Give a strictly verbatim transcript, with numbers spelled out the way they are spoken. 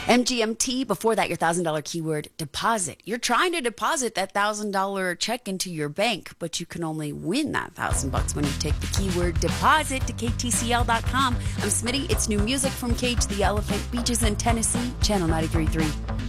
M G M T, before that, your one thousand dollars keyword deposit. You're trying to deposit that one thousand dollars check into your bank, but you can only win that one thousand bucks when you take the keyword deposit to K T C L dot com. I'm Smitty. It's new music from Cage the Elephant, Beaches in Tennessee, Channel ninety-three point three.